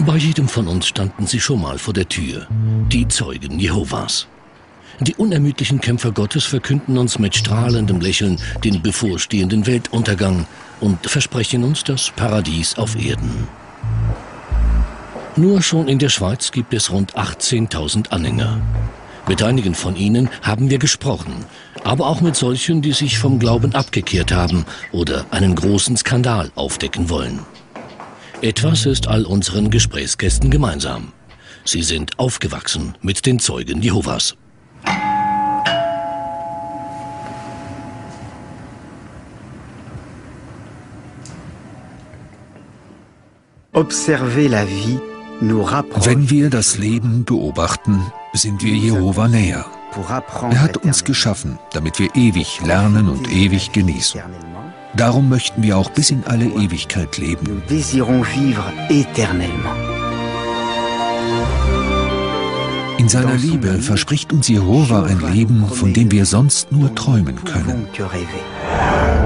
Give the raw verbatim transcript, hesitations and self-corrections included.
Bei jedem von uns standen sie schon mal vor der Tür, die Zeugen Jehovas. Die unermüdlichen Kämpfer Gottes verkünden uns mit strahlendem Lächeln den bevorstehenden Weltuntergang und versprechen uns das Paradies auf Erden. Nur schon in der Schweiz gibt es rund achtzehntausend Anhänger. Mit einigen von ihnen haben wir gesprochen, aber auch mit solchen, die sich vom Glauben abgekehrt haben oder einen großen Skandal aufdecken wollen. Etwas ist all unseren Gesprächsgästen gemeinsam. Sie sind aufgewachsen mit den Zeugen Jehovas. Wenn wir das Leben beobachten, sind wir Jehova näher. Er hat uns geschaffen, damit wir ewig lernen und ewig genießen. Darum möchten wir auch bis in alle Ewigkeit leben. In seiner Liebe verspricht uns Jehova ein Leben, von dem wir sonst nur träumen können.